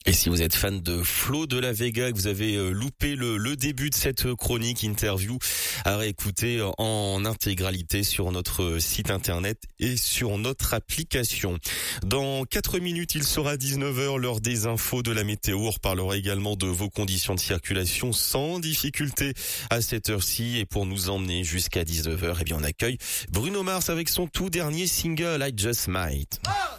Et si vous êtes fan de Flo de la Vega, que vous avez loupé le début de cette chronique interview, à réécouter en intégralité sur notre site internet et sur notre application. Dans 4 minutes, il sera 19h, l'heure des infos de la météo. On reparlera également de vos conditions de circulation sans difficulté à cette heure-ci. Et pour nous emmener jusqu'à 19h, eh bien, on accueille Bruno Mars avec son tout dernier single, I Just Might.